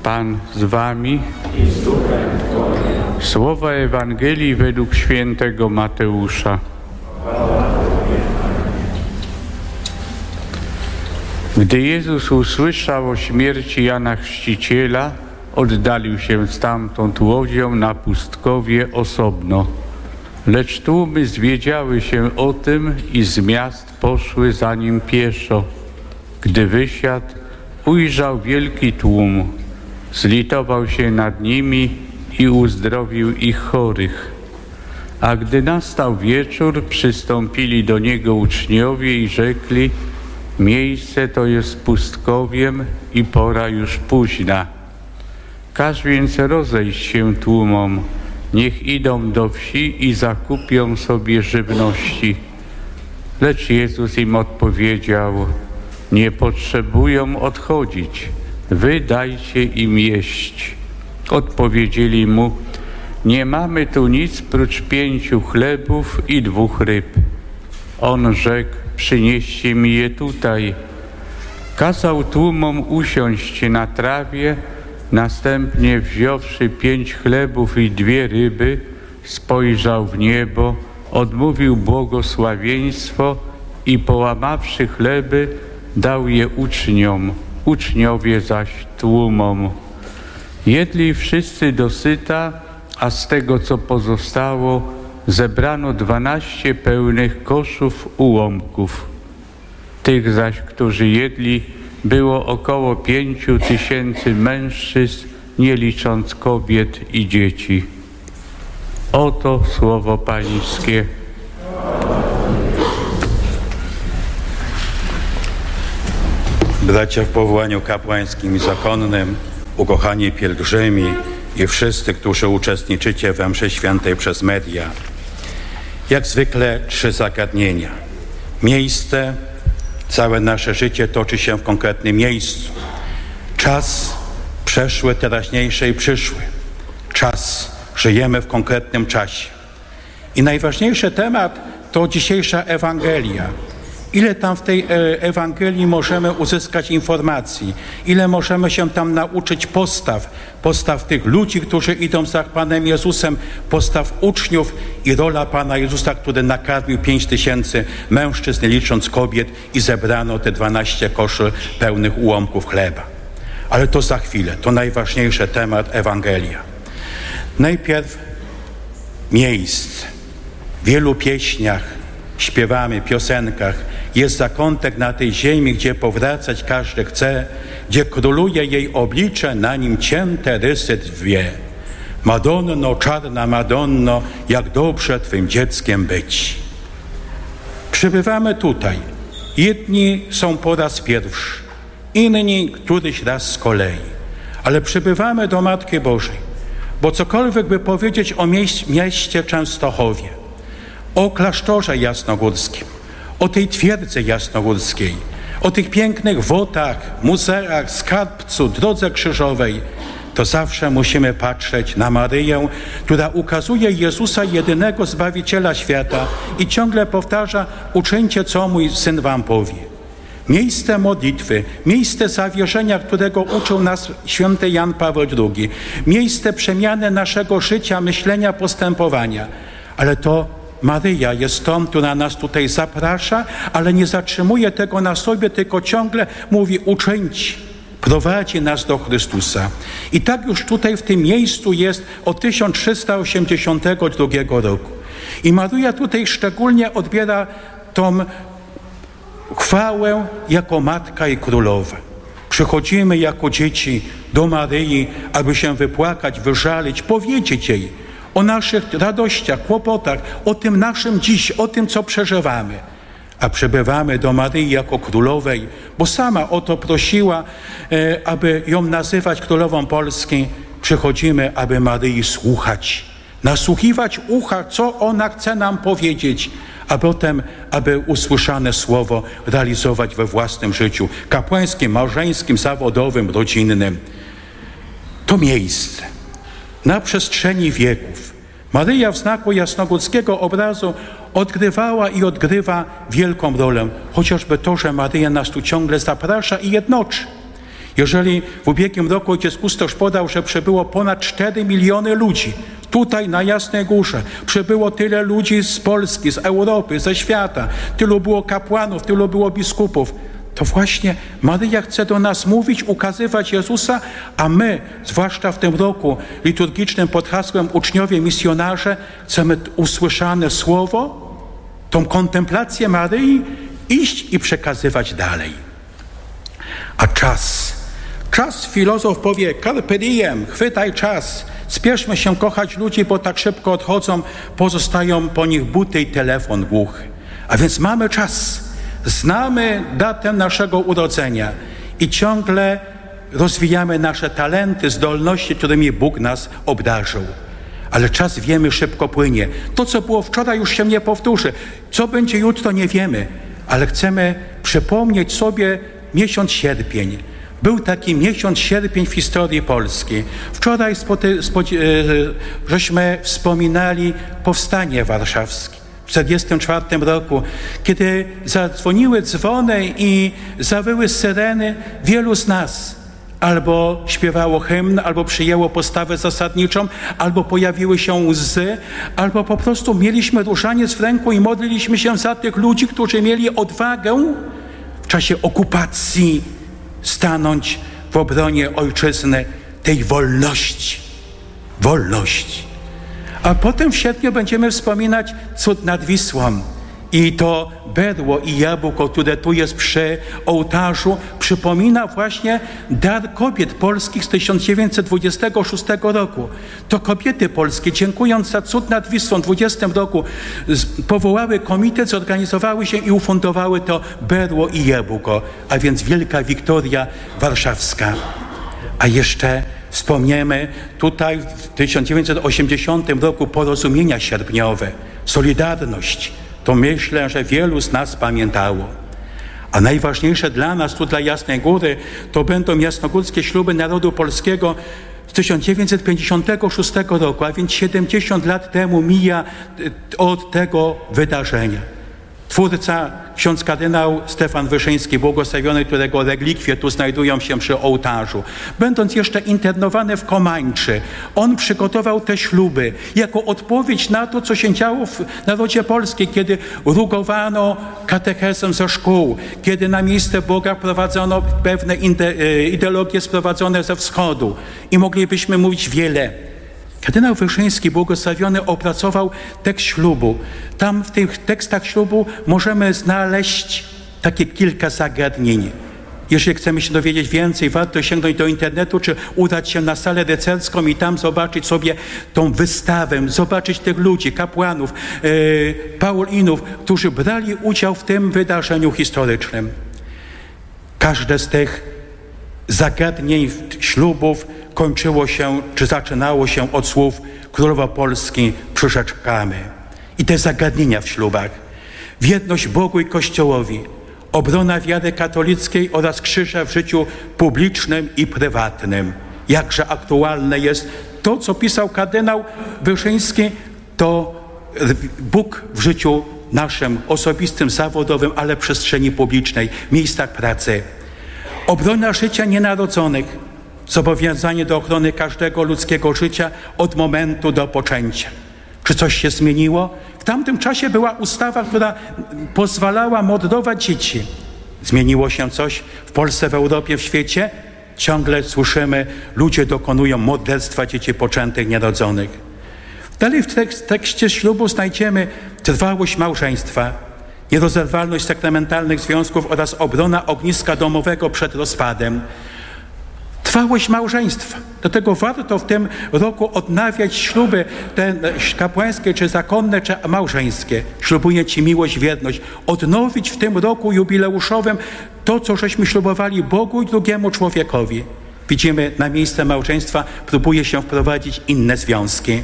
Pan z wami. Słowa Ewangelii według świętego Mateusza. Gdy Jezus usłyszał o śmierci Jana Chrzciciela, oddalił się stamtąd łodzią na pustkowie osobno. Lecz tłumy zwiedziały się o tym i z miast poszły za nim pieszo. Gdy wysiadł, ujrzał wielki tłum, zlitował się nad nimi i uzdrowił ich chorych. A gdy nastał wieczór, przystąpili do niego uczniowie i rzekli: miejsce to jest pustkowiem i pora już późna. Każ więc rozejść się tłumom, niech idą do wsi i zakupią sobie żywności. Lecz Jezus im odpowiedział: nie potrzebują odchodzić, wy dajcie im jeść. Odpowiedzieli mu: nie mamy tu nic prócz 5 chlebów i 2 ryb. On rzekł: przynieście mi je tutaj. Kazał tłumom usiąść na trawie, następnie wziąwszy 5 chlebów i 2 ryby, spojrzał w niebo, odmówił błogosławieństwo i połamawszy chleby, dał je uczniom, uczniowie zaś tłumom. Jedli wszyscy dosyta, a z tego, co pozostało, zebrano 12 pełnych koszów ułomków. Tych zaś, którzy jedli, było około 5000 mężczyzn, nie licząc kobiet i dzieci. Oto słowo Pańskie. Bracia w powołaniu kapłańskim i zakonnym, ukochani pielgrzymi i wszyscy, którzy uczestniczycie we mszy świętej przez media. Jak zwykle 3 zagadnienia. Miejsce, całe nasze życie toczy się w konkretnym miejscu. Czas, przeszły, teraźniejszy i przyszły. Czas, żyjemy w konkretnym czasie. I najważniejszy temat to dzisiejsza Ewangelia. Ile tam w tej Ewangelii możemy uzyskać informacji, ile możemy się tam nauczyć postaw tych ludzi, którzy idą za Panem Jezusem, postaw uczniów i rola Pana Jezusa, który nakarmił 5000 mężczyzn, nie licząc kobiet, i zebrano te 12 koszy pełnych ułomków chleba. Ale to za chwilę, to najważniejszy temat Ewangelia. Najpierw miejsc. W wielu pieśniach śpiewamy, piosenkach, jest zakątek na tej ziemi, gdzie powracać każdy chce, gdzie króluje jej oblicze, na nim cięte rysy dwie. Madonno, czarna Madonno, jak dobrze Twym dzieckiem być. Przybywamy tutaj. Jedni są po raz pierwszy, inni któryś raz z kolei. Ale przybywamy do Matki Bożej, bo cokolwiek by powiedzieć o mieście Częstochowie, o klasztorze jasnogórskim, o tej twierdzy jasnogórskiej, o tych pięknych wotach, muzeach, skarbcu, drodze krzyżowej, to zawsze musimy patrzeć na Maryję, która ukazuje Jezusa, jedynego Zbawiciela świata, i ciągle powtarza: uczyńcie, co mój Syn wam powie. Miejsce modlitwy, miejsce zawierzenia, którego uczył nas święty Jan Paweł II, miejsce przemiany naszego życia, myślenia, postępowania. Ale to Maryja jest tą, która nas tutaj zaprasza, ale nie zatrzymuje tego na sobie, tylko ciągle mówi: uczyńcie, prowadzi nas do Chrystusa. I tak już tutaj w tym miejscu jest od 1382 roku. I Maryja tutaj szczególnie odbiera tą chwałę jako Matka i Królowa. Przychodzimy jako dzieci do Maryi, aby się wypłakać, wyżalić, powiedzieć jej o naszych radościach, kłopotach, o tym naszym dziś, o tym, co przeżywamy. A przybywamy do Maryi jako Królowej, bo sama o to prosiła, aby ją nazywać Królową Polski. Przychodzimy, aby Maryi słuchać, nasłuchiwać ucha, co ona chce nam powiedzieć, a potem, aby usłyszane słowo realizować we własnym życiu, kapłańskim, małżeńskim, zawodowym, rodzinnym. To miejsce. Na przestrzeni wieków Maryja w znaku jasnogórskiego obrazu odgrywała i odgrywa wielką rolę. Chociażby to, że Maryja nas tu ciągle zaprasza i jednoczy. Jeżeli w ubiegłym roku ojciec kustosz podał, że przybyło ponad 4 miliony ludzi, tutaj na Jasnej Górze przybyło tyle ludzi z Polski, z Europy, ze świata, tylu było kapłanów, tylu było biskupów, to właśnie Maryja chce do nas mówić, ukazywać Jezusa, a my, zwłaszcza w tym roku liturgicznym pod hasłem Uczniowie Misjonarze, chcemy usłyszane słowo, tą kontemplację Maryi iść i przekazywać dalej. A czas, filozof powie, carpe diem, chwytaj czas, spieszmy się kochać ludzi, bo tak szybko odchodzą, pozostają po nich buty i telefon głuchy. A więc mamy czas, znamy datę naszego urodzenia i ciągle rozwijamy nasze talenty, zdolności, którymi Bóg nas obdarzył. Ale czas, wiemy, szybko płynie. To, co było wczoraj, już się nie powtórzy. Co będzie jutro, nie wiemy. Ale chcemy przypomnieć sobie miesiąc sierpień. Był taki miesiąc sierpień w historii Polski. Wczoraj żeśmy wspominali powstanie warszawskie w 1944 roku. Kiedy zadzwoniły dzwony i zawyły syreny, wielu z nas albo śpiewało hymn, albo przyjęło postawę zasadniczą, albo pojawiły się łzy, albo po prostu mieliśmy różaniec w ręku i modliliśmy się za tych ludzi, którzy mieli odwagę w czasie okupacji stanąć w obronie ojczyzny, tej wolności. A potem w sierpniu będziemy wspominać cud nad Wisłą. I to berło i jabłko, które tu jest przy ołtarzu, przypomina właśnie dar kobiet polskich z 1926 roku. To kobiety polskie, dziękując za cud nad Wisłą w 20 roku, powołały komitet, zorganizowały się i ufundowały to berło i jabłko, a więc Wielka Wiktoria Warszawska. A jeszcze wspomniemy tutaj w 1980 roku porozumienia sierpniowe, Solidarność. To myślę, że wielu z nas pamiętało. A najważniejsze dla nas, tu dla Jasnej Góry, to będą jasnogórskie śluby narodu polskiego z 1956 roku, a więc 70 lat temu mija od tego wydarzenia. Twórca, ksiądz kardynał Stefan Wyszyński, błogosławiony, którego relikwie tu znajdują się przy ołtarzu. Będąc jeszcze internowany w Komańczy, on przygotował te śluby jako odpowiedź na to, co się działo w narodzie polskim, kiedy rugowano katechezę ze szkół, kiedy na miejsce Boga prowadzono pewne ideologie sprowadzone ze wschodu. I moglibyśmy mówić wiele. Kardynał Wyszyński, błogosławiony, opracował tekst ślubu. Tam w tych tekstach ślubu możemy znaleźć takie kilka zagadnień. Jeżeli chcemy się dowiedzieć więcej, warto sięgnąć do internetu, czy udać się na salę rycerską i tam zobaczyć sobie tą wystawę, zobaczyć tych ludzi, kapłanów, paulinów, którzy brali udział w tym wydarzeniu historycznym. Każde z tych zagadnień ślubów kończyło się, czy zaczynało się od słów Królowa Polski przyrzeczkamy. I te zagadnienia w ślubach. Wierność Bogu i Kościołowi, obrona wiary katolickiej oraz krzyża w życiu publicznym i prywatnym. Jakże aktualne jest to, co pisał kardynał Wyszyński, to Bóg w życiu naszym, osobistym, zawodowym, ale przestrzeni publicznej, miejscach pracy. Obrona życia nienarodzonych, zobowiązanie do ochrony każdego ludzkiego życia od momentu do poczęcia. Czy coś się zmieniło? W tamtym czasie była ustawa, która pozwalała mordować dzieci. Zmieniło się coś w Polsce, w Europie, w świecie? Ciągle słyszymy, ludzie dokonują morderstwa dzieci poczętych, nierodzonych. Dalej w tekście ślubu znajdziemy trwałość małżeństwa, nierozerwalność sakramentalnych związków oraz obrona ogniska domowego przed rozpadem. Trwałość małżeństwa. Dlatego warto w tym roku odnawiać śluby te kapłańskie, czy zakonne, czy małżeńskie. Ślubuję Ci miłość, wierność. Odnowić w tym roku jubileuszowym to, co żeśmy ślubowali Bogu i drugiemu człowiekowi. Widzimy, na miejsce małżeństwa próbuje się wprowadzić inne związki.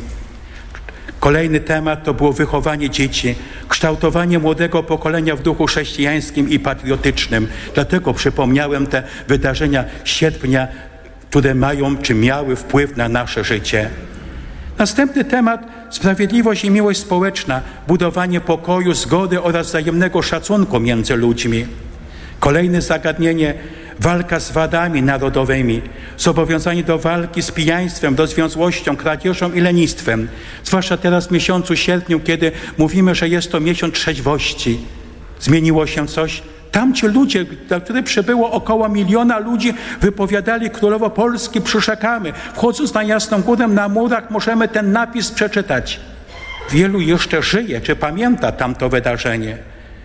Kolejny temat to było wychowanie dzieci, kształtowanie młodego pokolenia w duchu chrześcijańskim i patriotycznym. Dlatego przypomniałem te wydarzenia sierpnia, które mają czy miały wpływ na nasze życie. Następny temat – sprawiedliwość i miłość społeczna, budowanie pokoju, zgody oraz wzajemnego szacunku między ludźmi. Kolejne zagadnienie – walka z wadami narodowymi, zobowiązanie do walki z pijaństwem, rozwiązłością, kradzieżą i lenistwem. Zwłaszcza teraz w miesiącu sierpniu, kiedy mówimy, że jest to miesiąc trzeźwości. Zmieniło się coś? Tamci ludzie, na których przybyło około 1 000 000 ludzi, wypowiadali Królowo Polski przyrzekamy. Wchodząc na Jasną Górę, na murach możemy ten napis przeczytać. Wielu jeszcze żyje, czy pamięta tamto wydarzenie.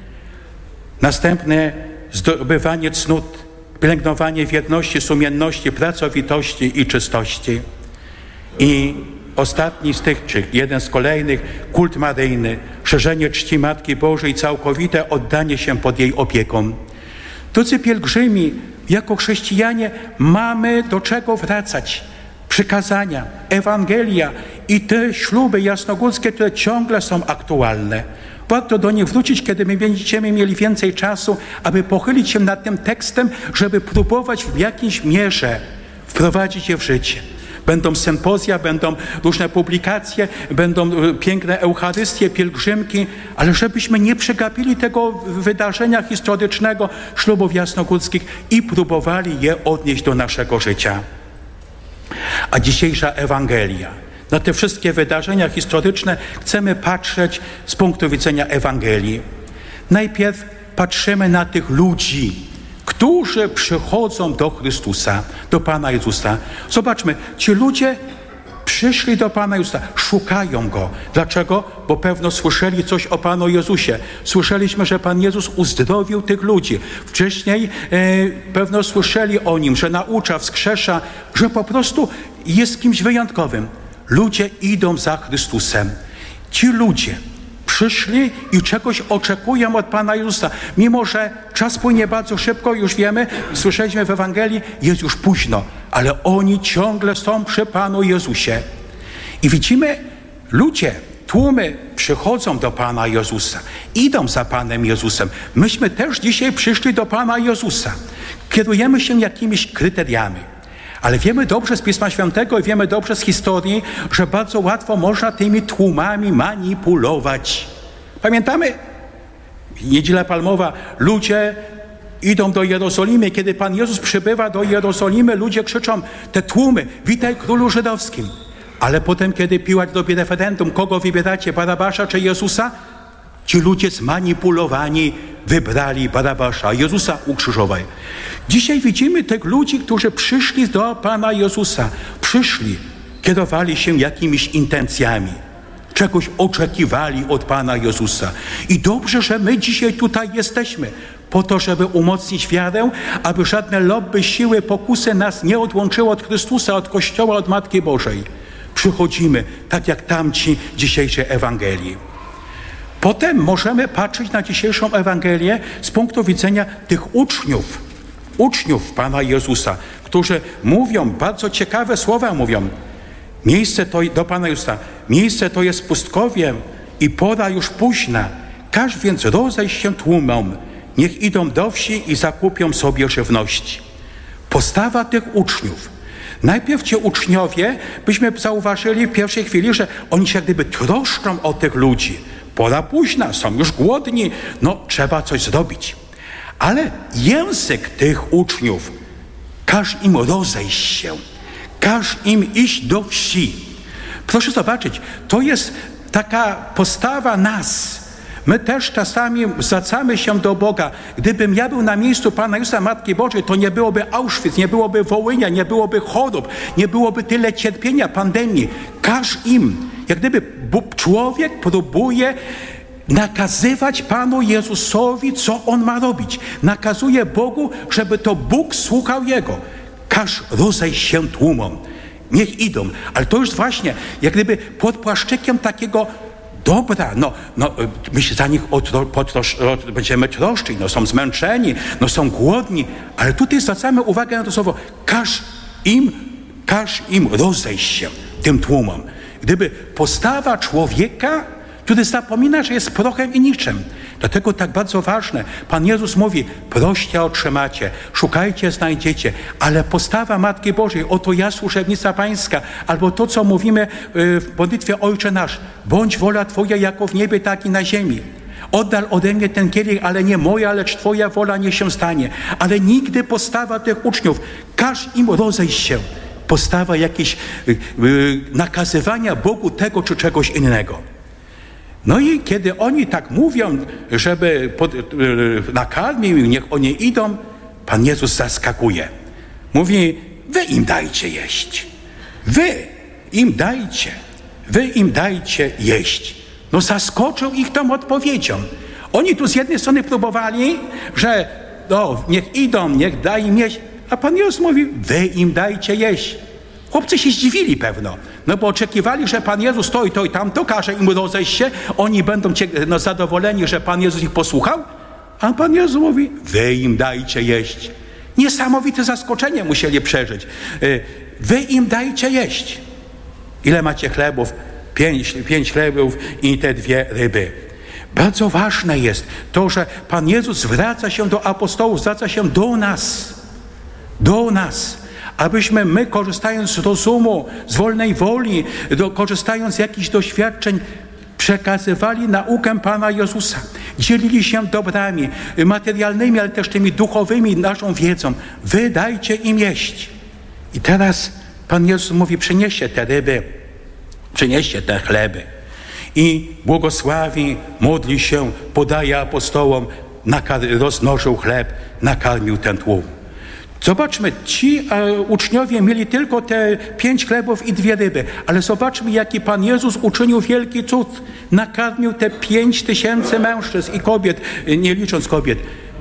Następne zdobywanie cnót, pielęgnowanie wierności, sumienności, pracowitości i czystości. I ostatni z tych, czy jeden z kolejnych, kult maryjny, szerzenie czci Matki Bożej, całkowite oddanie się pod jej opieką. Drodzy pielgrzymi, jako chrześcijanie mamy do czego wracać. Przykazania, Ewangelia i te śluby jasnogórskie, które ciągle są aktualne. Warto do nich wrócić, kiedy my będziemy mieli więcej czasu, aby pochylić się nad tym tekstem, żeby próbować w jakiejś mierze wprowadzić je w życie. Będą sympozja, będą różne publikacje, będą piękne eucharystie, pielgrzymki, ale żebyśmy nie przegapili tego wydarzenia historycznego ślubów jasnogórskich i próbowali je odnieść do naszego życia. A dzisiejsza Ewangelia. Na te wszystkie wydarzenia historyczne chcemy patrzeć z punktu widzenia Ewangelii. Najpierw patrzymy na tych ludzi, którzy przychodzą do Chrystusa, do Pana Jezusa. Zobaczmy, ci ludzie przyszli do Pana Jezusa, szukają Go. Dlaczego? Bo pewno słyszeli coś o Panu Jezusie. Słyszeliśmy, że Pan Jezus uzdrowił tych ludzi. Wcześniej pewno słyszeli o Nim, że naucza, wskrzesza, że po prostu jest kimś wyjątkowym. Ludzie idą za Chrystusem. Ci ludzie przyszli i czegoś oczekują od Pana Jezusa. Mimo że czas płynie bardzo szybko, już wiemy, słyszeliśmy w Ewangelii, jest już późno, ale oni ciągle są przy Panu Jezusie. I widzimy, ludzie, tłumy przychodzą do Pana Jezusa, idą za Panem Jezusem. Myśmy też dzisiaj przyszli do Pana Jezusa. Kierujemy się jakimiś kryteriami. Ale wiemy dobrze z Pisma Świętego i wiemy dobrze z historii, że bardzo łatwo można tymi tłumami manipulować. Pamiętamy? Niedziela Palmowa. Ludzie idą do Jerozolimy. Kiedy Pan Jezus przybywa do Jerozolimy, ludzie krzyczą, te tłumy, witaj królu żydowskim. Ale potem, kiedy Piłat robi referendum, kogo wybieracie, Barabasza czy Jezusa? Ci ludzie zmanipulowani wybrali Barabasza, Jezusa ukrzyżowali. Dzisiaj widzimy tych ludzi, którzy przyszli do Pana Jezusa. Przyszli, kierowali się jakimiś intencjami. Czegoś oczekiwali od Pana Jezusa. I dobrze, że my dzisiaj tutaj jesteśmy. Po to, żeby umocnić wiarę, aby żadne lobby, siły, pokusy nas nie odłączyły od Chrystusa, od Kościoła, od Matki Bożej. Przychodzimy, tak jak tamci dzisiejszej Ewangelii. Potem możemy patrzeć na dzisiejszą Ewangelię z punktu widzenia tych uczniów Pana Jezusa, którzy mówią, bardzo ciekawe słowa mówią. Miejsce to do Pana Jezusa, miejsce to jest pustkowiem i pora już późna. Każ więc rozejść się tłumom, niech idą do wsi i zakupią sobie żywności. Postawa tych uczniów. Najpierw ci uczniowie, byśmy zauważyli w pierwszej chwili, że oni się jak gdyby troszczą o tych ludzi. Pora późna, są już głodni, trzeba coś zrobić. Ale język tych uczniów, każ im rozejść się, każ im iść do wsi. Proszę zobaczyć, to jest taka postawa nas. My też czasami zwracamy się do Boga. Gdybym ja był na miejscu Pana Jezusa, Matki Bożej, to nie byłoby Auschwitz, nie byłoby Wołynia, nie byłoby chorób, nie byłoby tyle cierpienia, pandemii. Każ im. Jak gdyby człowiek próbuje nakazywać Panu Jezusowi, co On ma robić. Nakazuje Bogu, żeby to Bóg słuchał Jego. Każ rozejść się tłumom. Niech idą. Ale to już właśnie, jak gdyby pod płaszczykiem takiego dobra, my się za nich będziemy troszczyć, są zmęczeni, są głodni, ale tutaj zwracamy uwagę na to słowo, każ im rozejść się tym tłumom. Gdyby postawa człowieka, który zapomina, że jest prochem i niczym. Dlatego tak bardzo ważne. Pan Jezus mówi, proście otrzymacie, szukajcie, znajdziecie, ale postawa Matki Bożej, oto ja służebnica Pańska, albo to, co mówimy w modlitwie Ojcze Nasz, bądź wola Twoja jako w niebie, tak i na ziemi. Oddal ode mnie ten kielich, ale nie moja, lecz Twoja wola niech się stanie. Ale nigdy postawa tych uczniów, każ im rozejść się. Postawa jakieś nakazywania Bogu tego czy czegoś innego. No i kiedy oni tak mówią, żeby nakarmił, niech oni idą, Pan Jezus zaskakuje. Mówi, wy im dajcie jeść. Wy im dajcie jeść. No zaskoczył ich tą odpowiedzią. Oni tu z jednej strony próbowali, że no, niech idą, niech da im jeść, a Pan Jezus mówi, wy im dajcie jeść. Chłopcy się zdziwili pewno, no bo oczekiwali, że Pan Jezus to i tamto każe im rozejść się, oni będą zadowoleni, że Pan Jezus ich posłuchał, a Pan Jezus mówi, wy im dajcie jeść. Niesamowite zaskoczenie musieli przeżyć. Wy im dajcie jeść. Ile macie chlebów? 5 chlebów i te 2 ryby. Bardzo ważne jest to, że Pan Jezus zwraca się do apostołów, zwraca się do nas, abyśmy my, korzystając z rozumu, z wolnej woli, korzystając z jakichś doświadczeń, przekazywali naukę Pana Jezusa. Dzielili się dobrami materialnymi, ale też tymi duchowymi, naszą wiedzą. Wy dajcie im jeść. I teraz Pan Jezus mówi, przynieście te ryby, przynieście te chleby. I błogosławi, modli się, podaje apostołom, rozmnożył chleb, nakarmił ten tłum. Zobaczmy, ci uczniowie mieli tylko te 5 chlebów i 2 ryby, ale zobaczmy, jaki Pan Jezus uczynił wielki cud. Nakarmił te 5000 mężczyzn i kobiet, nie licząc kobiet.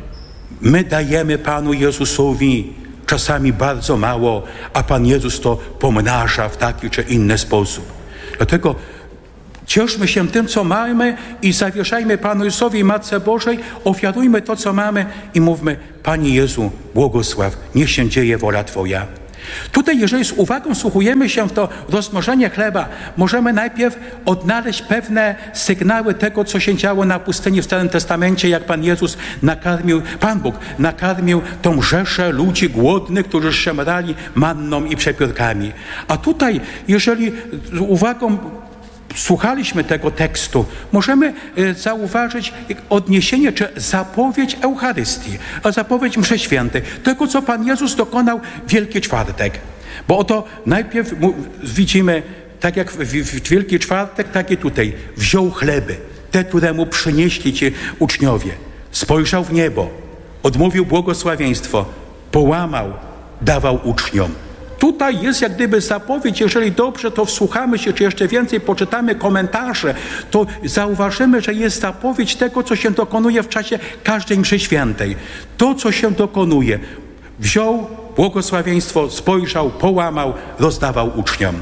My dajemy Panu Jezusowi czasami bardzo mało, a Pan Jezus to pomnaża w taki czy inny sposób. Dlatego cieszmy się tym, co mamy i zawieszajmy Panu Jezusowi i Matce Bożej, ofiarujmy to, co mamy i mówmy, Panie Jezu, błogosław, niech się dzieje wola Twoja. Tutaj, jeżeli z uwagą wsłuchujemy się w to rozmnożenie chleba, możemy najpierw odnaleźć pewne sygnały tego, co się działo na pustyni w Starym Testamencie, jak Pan Jezus Pan Bóg nakarmił tą rzeszę ludzi głodnych, którzy szemrali manną i przepiórkami. A tutaj, jeżeli z uwagą słuchaliśmy tego tekstu, możemy zauważyć odniesienie czy zapowiedź Eucharystii, a zapowiedź mszy świętej, tego, co Pan Jezus dokonał w Wielki Czwartek. Bo oto najpierw widzimy, tak jak w Wielki Czwartek, tak i tutaj, wziął chleby, te, które mu przynieśli ci uczniowie, spojrzał w niebo, odmówił błogosławieństwo, połamał, dawał uczniom. Tutaj jest jak gdyby zapowiedź, jeżeli dobrze to wsłuchamy się, czy jeszcze więcej poczytamy komentarze, to zauważymy, że jest zapowiedź tego, co się dokonuje w czasie każdej mszy świętej. To, co się dokonuje. Wziął błogosławieństwo, spojrzał, połamał, rozdawał uczniom.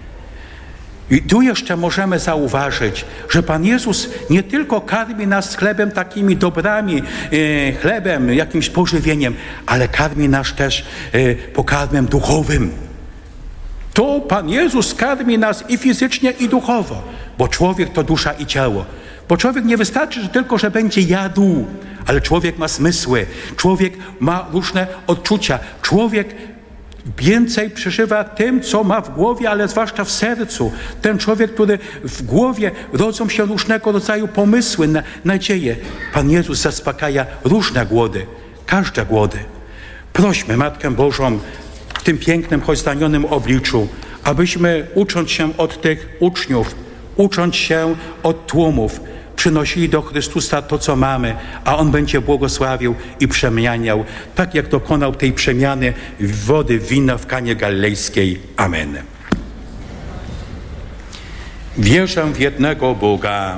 I tu jeszcze możemy zauważyć, że Pan Jezus nie tylko karmi nas chlebem, takimi dobrami, chlebem, jakimś pożywieniem, ale karmi nas też pokarmem duchowym. To Pan Jezus karmi nas i fizycznie, i duchowo, bo człowiek to dusza i ciało. Bo człowiek nie wystarczy, że tylko, że będzie jadł, ale człowiek ma zmysły, człowiek ma różne odczucia, człowiek więcej przeżywa tym, co ma w głowie, ale zwłaszcza w sercu. Ten człowiek, który w głowie rodzą się różnego rodzaju pomysły, nadzieje. Pan Jezus zaspokaja różne głody, każde głody. Prośmy Matkę Bożą w tym pięknym, choć zranionym obliczu, abyśmy ucząc się od tych uczniów, ucząc się od tłumów, przynosili do Chrystusa to, co mamy, a On będzie błogosławił i przemieniał, tak jak dokonał tej przemiany wody w wino w Kanie Galilejskiej. Amen. Wierzę w jednego Boga,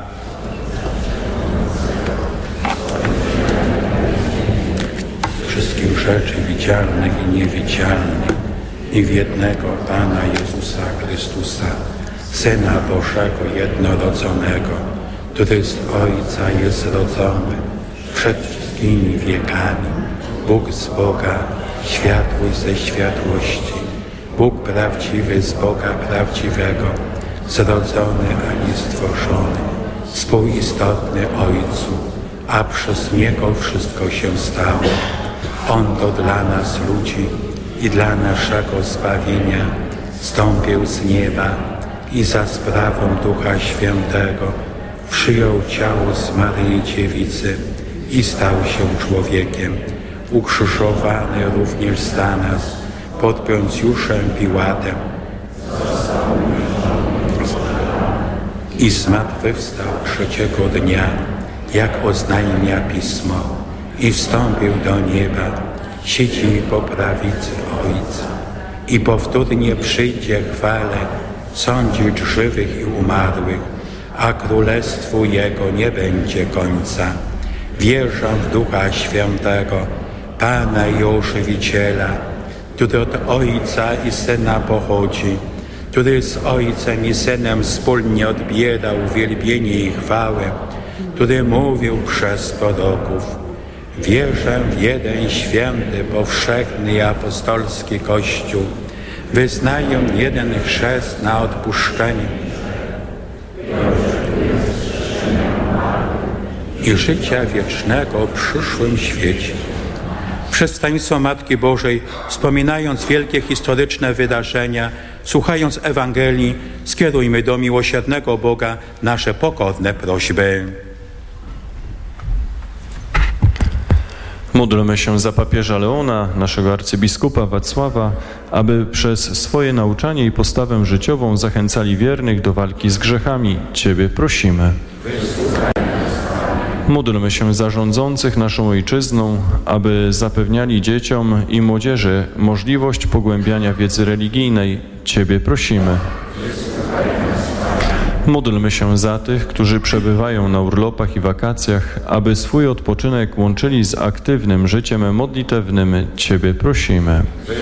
wszystkich rzeczy widzialnych i niewidzialnych, i w jednego Pana Jezusa Chrystusa, Syna Bożego jednorodzonego, który z Ojca jest rodzony przed wszystkimi wiekami, Bóg z Boga, światłość ze światłości, Bóg prawdziwy z Boga prawdziwego, zrodzony, a nie stworzony, współistotny Ojcu, a przez Niego wszystko się stało. On to dla nas ludzi i dla naszego zbawienia zstąpił z nieba i za sprawą Ducha Świętego przyjął ciało z Maryi Dziewicy i stał się człowiekiem, ukrzyżowany również za nas pod Poncjuszem Piłatem i zmartwychwstał trzeciego dnia, jak oznajmia Pismo, i wstąpił do nieba, siedzi po prawicy Ojca i powtórnie przyjdzie chwale sądzić żywych i umarłych, a królestwu Jego nie będzie końca. Wierzę w Ducha Świętego, Pana i Ożywiciela, który od Ojca i Syna pochodzi, który z Ojcem i Synem wspólnie odbiera uwielbienie i chwałę, który mówił przez proroków. Wierzę w jeden święty, powszechny i apostolski Kościół. Wyznaję jeden chrzest na odpuszczenie i życia wiecznego w przyszłym świecie. Przedstawieństwo Matki Bożej, wspominając wielkie historyczne wydarzenia, słuchając Ewangelii, skierujmy do miłosiernego Boga nasze pokorne prośby. Módlmy się za papieża Leona, naszego arcybiskupa Wacława, aby przez swoje nauczanie i postawę życiową zachęcali wiernych do walki z grzechami. Ciebie prosimy. Módlmy się za rządzących naszą ojczyzną, aby zapewniali dzieciom i młodzieży możliwość pogłębiania wiedzy religijnej. Ciebie prosimy. Módlmy się za tych, którzy przebywają na urlopach i wakacjach, aby swój odpoczynek łączyli z aktywnym życiem modlitewnym. Ciebie prosimy.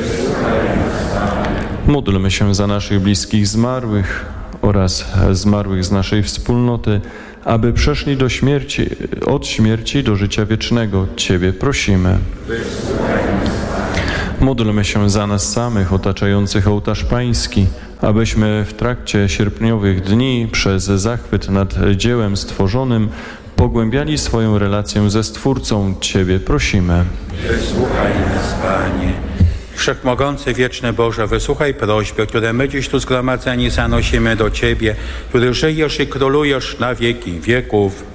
Módlmy się za naszych bliskich zmarłych oraz zmarłych z naszej wspólnoty, aby przeszli od śmierci do życia wiecznego. Ciebie prosimy. Módlmy się za nas samych, otaczających ołtarz Pański, abyśmy w trakcie sierpniowych dni przez zachwyt nad dziełem stworzonym pogłębiali swoją relację ze Stwórcą. Ciebie prosimy. Wysłuchaj nas, Panie. Wszechmogący, wieczny Boże, wysłuchaj prośby, które my dziś tu zgromadzeni zanosimy do Ciebie, który żyjesz i królujesz na wieki wieków.